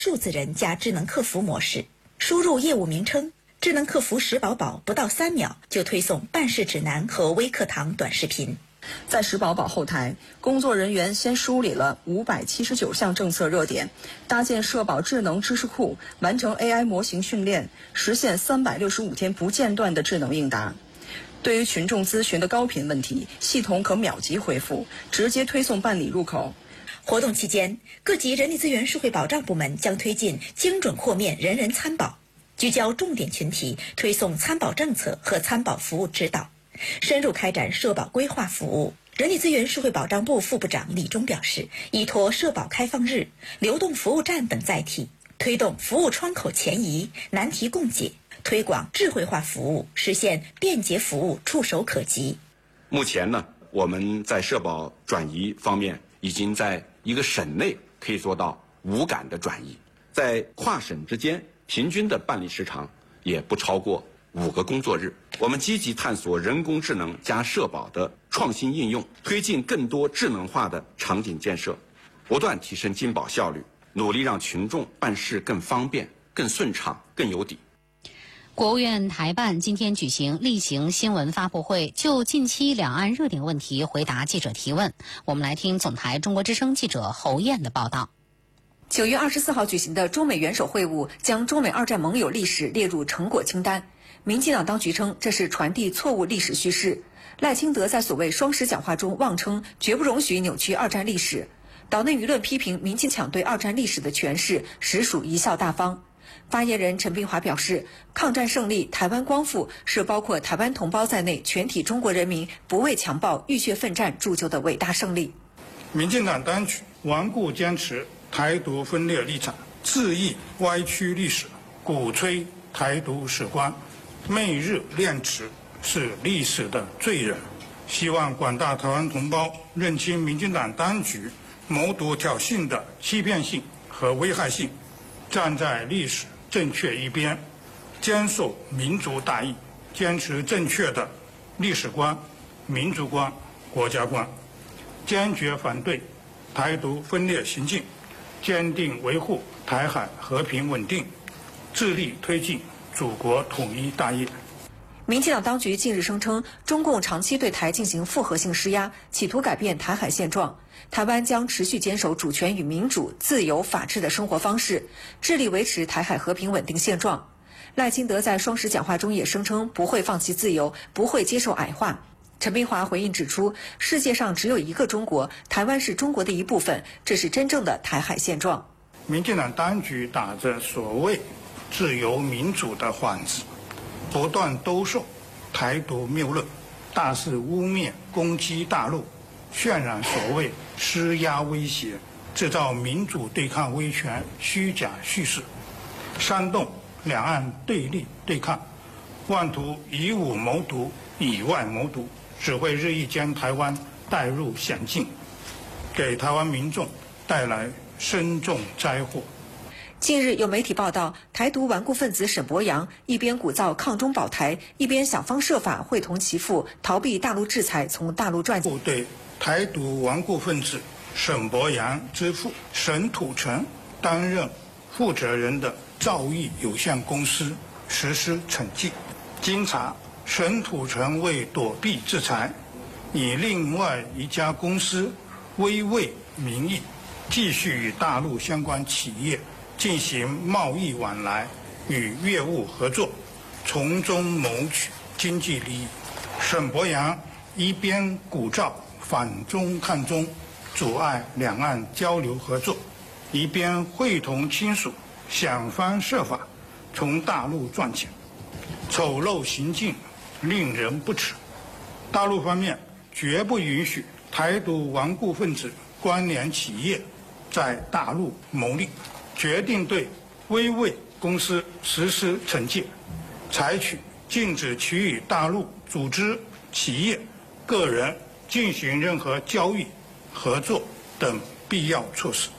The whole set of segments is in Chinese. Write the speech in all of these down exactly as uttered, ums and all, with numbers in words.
数字人加智能客服模式，输入业务名称，智能客服石宝宝不到三秒就推送办事指南和微课堂短视频。 在石宝宝后台，工作人员先梳理了五百七十九项政策热点，搭建社保智能知识库，完成 A I 模型训练，实现三百六十五天不间断的智能应答。对于群众咨询的高频问题，系统可秒级回复，直接推送办理入口。 活动期间，各级人力资源社会保障部门将推进精准豁免人人参保，聚焦重点群体，推送参保政策和参保服务指导，深入开展社保规划服务。人力资源社会保障部副部长李忠表示，依托社保开放日、流动服务站等载体，推动服务窗口前移、难题共解，推广智慧化服务，实现便捷服务触手可及。 目前呢，我们在社保转移方面已经在一个省内可以做到无感的转移，在跨省之间平均的办理时长也不超过五个工作日。我们积极探索人工智能加社保的创新应用，推进更多智能化的场景建设，不断提升金保效率，努力让群众办事更方便、更顺畅、更有底。 国务院台办今天举行例行新闻发布会，就近期两岸热点问题回答记者提问。我们来听总台中国之声记者侯燕的报道。 九月二十四号举行的中美元首会晤将中美二战盟友历史列入成果清单。民进党当局称这是传递错误历史叙事。赖清德在所谓双十讲话中妄称绝不容许扭曲二战历史。岛内舆论批评民进党对二战历史的诠释实属贻笑大方。发言人陈炳华表示，抗战胜利、台湾光复是包括台湾同胞在内全体中国人民不畏强暴、浴血奋战铸就的伟大胜利。 民进党当局顽固坚持台独分裂立场，恣意歪曲历史，鼓吹台独史观，媚日练齿，是历史的罪人。希望广大台湾同胞认清民进党当局谋独挑衅的欺骗性和危害性，站在历史正确一边，坚守民族大义，坚持正确的历史观、民族观、国家观，坚决反对台独分裂行径，坚定维护台海和平稳定，致力推进祖国统一大业。 民进党当局近日声称，中共长期对台进行复合性施压，企图改变台海现状。台湾将持续坚守主权与民主、自由、法治的生活方式，致力维持台海和平稳定现状。赖清德在双十讲话中也声称不会放弃自由，不会接受矮化。陈炳华回应指出，世界上只有一个中国，台湾是中国的一部分，这是真正的台海现状。 民进党当局打着所谓自由民主的幌子，不断兜售台独谬论，大肆污蔑攻击大陆，渲染所谓施压威胁，制造民主对抗威权虚假叙事，煽动两岸对立对抗，妄图以武谋独、以外谋独，只会日益将台湾带入险境，给台湾民众带来深重灾祸。 近日有媒体报道，台独顽固分子沈伯洋一边鼓噪抗中保台，一边想方设法会同其父逃避大陆制裁，从大陆赚钱。 对台独顽固分子沈伯洋之父沈土城担任负责人的兆易有限公司实施惩戒。经查，沈土城为躲避制裁，以另外一家公司微卫名义，继续与大陆相关企业进行贸易往来与业务合作，从中谋取经济利益。沈伯洋一边鼓噪反中抗中，阻碍两岸交流合作，一边会同亲属想方设法从大陆赚钱，丑陋行径令人不齿。大陆方面绝不允许台独顽固分子关联企业在大陆牟利，决定对微卫公司实施惩戒，采取禁止其与大陆组织、企业、个人进行任何交易、合作等必要措施。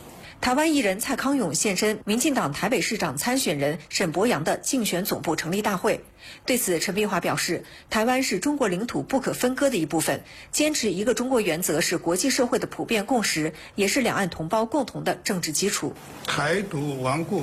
台湾艺人蔡康永现身民进党台北市长参选人沈伯洋的竞选总部成立大会。对此，陈碧华表示，台湾是中国领土不可分割的一部分，坚持一个中国原则是国际社会的普遍共识，也是两岸同胞共同的政治基础。 台独顽固